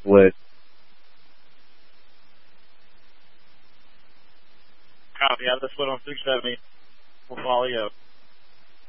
split. Copy. Have the split on 370. We'll follow you up.